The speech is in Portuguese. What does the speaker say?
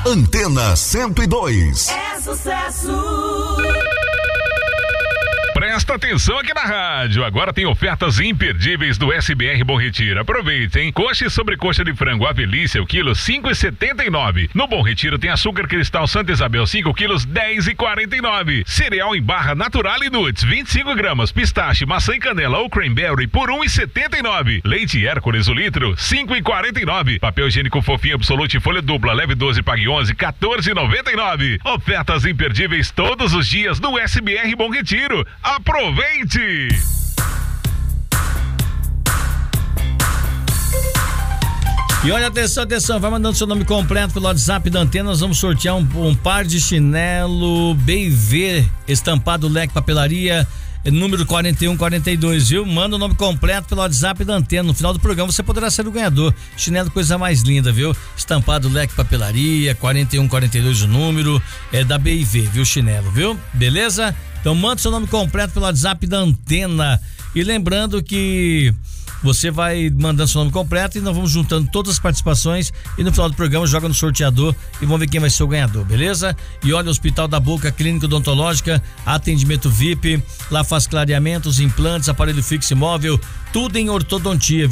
Antena 102. É sucesso. Presta atenção aqui na rádio, agora tem ofertas imperdíveis do SBR Bom Retiro. Aproveite, hein? Coxa e sobrecoxa de frango Avelícia, o quilo 5,79. No Bom Retiro tem açúcar cristal Santa Isabel 5 quilos 10,49. Cereal em barra Natural e Nuts 25 gramas, pistache, maçã e canela ou cranberry por 1,79. Leite Hércules o litro 5,49. Papel higiênico fofinho Absolute folha dupla leve 12 pague 11 14,99. Ofertas imperdíveis todos os dias no SBR Bom Retiro. Aproveite! E olha, atenção, vai mandando seu nome completo pelo WhatsApp da Antena, nós vamos sortear um par de chinelo BV estampado Leque Papelaria, número 4142, viu? Manda o nome completo pelo WhatsApp da Antena, no final do programa você poderá ser o ganhador. Chinelo, coisa mais linda, viu? Estampado Leque Papelaria, 4142 o número, é da BV, viu? Chinelo, viu? Beleza? Então manda seu nome completo pelo WhatsApp da Antena. E lembrando que você vai mandando seu nome completo e nós vamos juntando todas as participações e no final do programa joga no sorteador e vamos ver quem vai ser o ganhador, beleza? E olha, o Hospital da Boca, Clínica Odontológica, atendimento VIP, lá faz clareamentos, implantes, aparelho fixo e móvel, tudo em ortodontia.